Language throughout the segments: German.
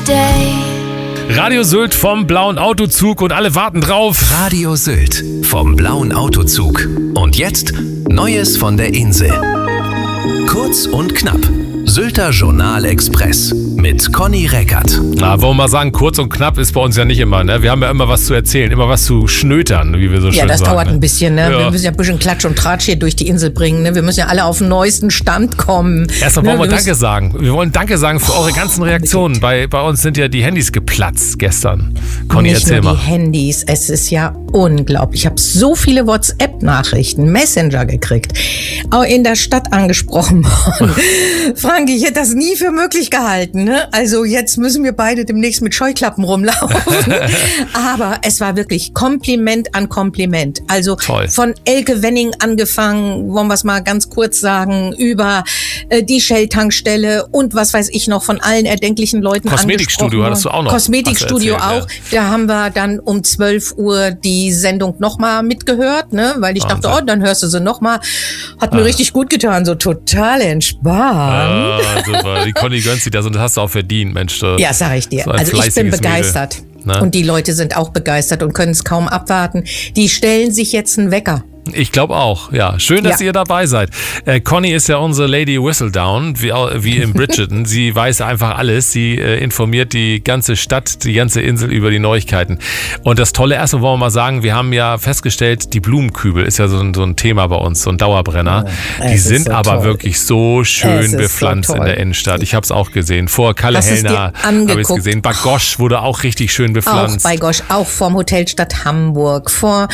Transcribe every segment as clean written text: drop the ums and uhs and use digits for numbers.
day. Radio Sylt vom blauen Autozug und alle warten drauf. Radio Sylt vom blauen Autozug. Und jetzt Neues von der Insel. Kurz und knapp. Sylter Journal Express mit Conny Reckert. Na, wollen wir mal sagen, kurz und knapp ist bei uns ja nicht immer, ne? Wir haben ja immer was zu erzählen, immer was zu schnötern, wie wir so schön sagen. Ja, das dauert ein bisschen, ne? Ja. Wir müssen ja ein bisschen Klatsch und Tratsch hier durch die Insel bringen, ne? Wir müssen ja alle auf den neuesten Stand kommen. Erstmal wollen wir wir Danke sagen. Wir wollen Danke sagen für eure ganzen Reaktionen. Bei uns sind ja die Handys geplatzt gestern. Conny, Nicht erzähl nur mal. die Handys, es ist ja unglaublich. Ich habe so viele WhatsApp-Nachrichten, Messenger gekriegt, auch in der Stadt angesprochen worden. Frank, ich hätte das nie für möglich gehalten, ne? Also jetzt müssen wir beide demnächst mit Scheuklappen rumlaufen. Aber es war wirklich Kompliment an Kompliment. Also Toll. von Elke Wenning angefangen, wollen wir es mal ganz kurz sagen, über die Shell-Tankstelle und was weiß ich noch, von allen erdenklichen Leuten Kosmetikstudio angesprochen hattest du auch noch Kosmetikstudio was erzählt, auch. Da haben wir dann um 12 Uhr die Sendung nochmal mitgehört, ne? Weil ich dachte, dann hörst du sie nochmal. Hat mir richtig gut getan, so total entspannt. Super. Die Conny gönnt sich das und das hast du auch verdient, Mensch. Ja, sag ich dir. So ein Also ich bin fleißiges begeistert. Mädel, ne? Und die Leute sind auch begeistert und können es kaum abwarten. Die stellen sich jetzt einen Wecker. Ich glaube auch, ja. Schön, dass Ja. ihr dabei seid. Conny ist ja unsere Lady Whistledown, wie in Bridgerton. Sie weiß einfach alles. Sie informiert die ganze Stadt, die ganze Insel über die Neuigkeiten. Und das Tolle, erstmal wollen wir mal sagen, wir haben ja festgestellt, die Blumenkübel ist ja so ein Thema bei uns, so ein Dauerbrenner. Oh, die es ist sind so aber toll. wirklich so schön Es ist bepflanzt so in toll. der Innenstadt. Ich habe es auch gesehen. Vor Kalle Hast du es dir Hellner habe ich es angeguckt? gesehen. Bagosch wurde auch richtig schön Auch bepflanzt. bei Gosch, auch vorm Hotel Stadt Hamburg,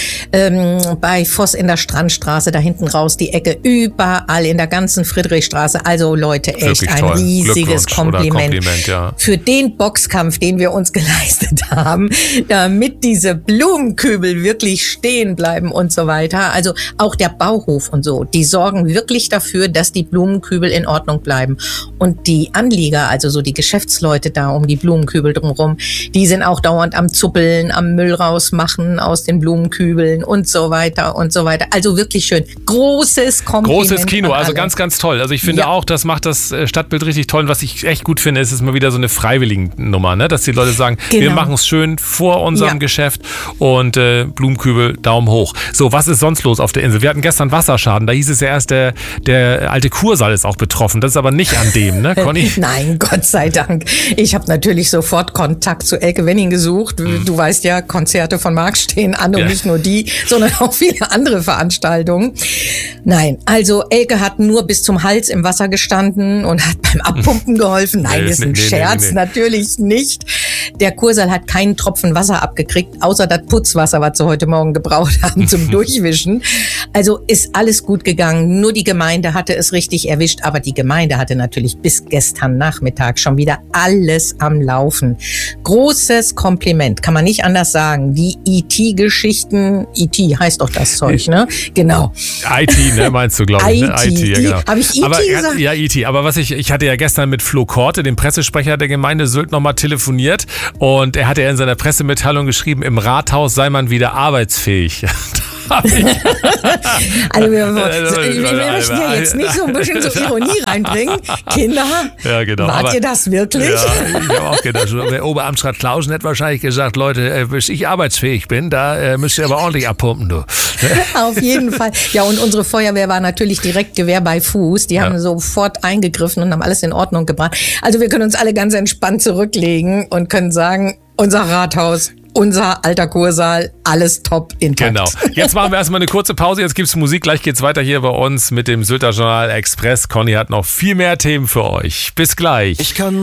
bei Voss in der Strandstraße, da hinten raus die Ecke, überall in der ganzen Friedrichstraße. Also Leute, echt Wirklich ein toll. riesiges Glückwunsch oder Kompliment, ja. Für den Boxkampf, den wir uns geleistet haben, damit diese Blumenkübel wirklich stehen bleiben und so weiter. Also auch der Bauhof und so, die sorgen wirklich dafür, dass die Blumenkübel in Ordnung bleiben. Und die Anlieger, also so die Geschäftsleute da um die Blumenkübel drumherum, die sind auch dauernd am Zuppeln, am Müll rausmachen aus den Blumenkübeln und so weiter und so weiter. Also wirklich schön. Großes Kompliment. Großes Kino, an also alle. ganz, ganz toll. Also ich finde auch, das macht das Stadtbild richtig toll. Und was ich echt gut finde, ist es mal wieder so eine Freiwilligennummer, ne? Dass die Leute sagen, wir Genau. machen es schön vor unserem Ja. Geschäft und Blumenkübel, Daumen hoch. So, was ist sonst los auf der Insel? Wir hatten gestern Wasserschaden, da hieß es ja erst, der alte Kursaal ist auch betroffen. Das ist aber nicht an dem, ne, Conny? Nein, Gott sei Dank. Ich habe natürlich sofort Kontakt zu Elke Wenning gesucht. Du weißt ja, Konzerte von Marx stehen an und Ja. nicht nur die, sondern auch viele andere Veranstaltungen. Nein, also Elke hat nur bis zum Hals im Wasser gestanden und hat beim Abpumpen geholfen. Nein, ist ein Scherz, natürlich nicht. Der Kursaal hat keinen Tropfen Wasser abgekriegt, außer das Putzwasser, was sie heute Morgen gebraucht haben zum Durchwischen. Also ist alles gut gegangen. Nur die Gemeinde hatte es richtig erwischt, aber die Gemeinde hatte natürlich bis gestern Nachmittag schon wieder alles am Laufen. Großes Kompliment, kann man nicht anders sagen. Die IT-Geschichten, IT heißt doch das Zeug, ne? Genau. IT, ne, meinst du, glaube ich. Ne? IT, ja, genau. Hab ich IT aber, gesagt? Ja, IT. Aber was ich hatte ja gestern mit Flo Korte, dem Pressesprecher der Gemeinde Sylt, nochmal telefoniert. Und er hatte ja in seiner Pressemitteilung geschrieben, im Rathaus sei man wieder arbeitsfähig. Also wir möchten ja jetzt nicht so ein bisschen so Ironie reinbringen. Kinder, Ja, genau. wart Aber- ihr das wirklich? Ja, ich habe auch gedacht, der Oberamtsrat Klausen hätte wahrscheinlich gesagt, Leute, bis ich arbeitsfähig bin, da müsst ihr aber ordentlich abpumpen, du. Auf jeden Fall. Ja, und unsere Feuerwehr war natürlich direkt Gewehr bei Fuß. Die haben sofort eingegriffen und haben alles in Ordnung gebracht. Also wir können uns alle ganz entspannt zurücklegen und können sagen, unser Rathaus, unser alter Kursaal, alles top intakt. Genau. Jetzt machen wir erstmal eine kurze Pause. Jetzt gibt's Musik. Gleich geht's weiter hier bei uns mit dem Sylter Journal Express. Conny hat noch viel mehr Themen für euch. Bis gleich. Ich kann